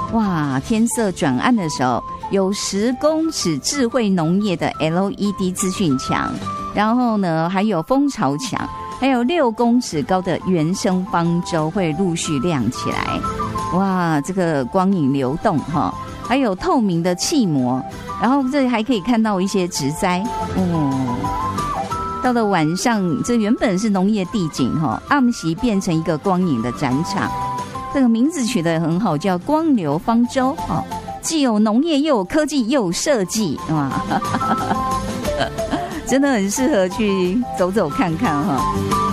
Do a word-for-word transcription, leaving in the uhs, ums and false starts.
哇，天色转暗的时候，有十公尺智慧农业的 L E D 资讯墙，然后呢还有蜂巢墙，还有六公尺高的原生方舟会陆续亮起来。哇，这个光影流动哈，还有透明的气膜，然后这里还可以看到一些植栽。哦，到了晚上，这原本是农业地景哈，暗时变成一个光影的展场。这个名字取得很好，叫光流方舟哦，既有农业又有科技又有设计，哇，真的很适合去走走看看哈。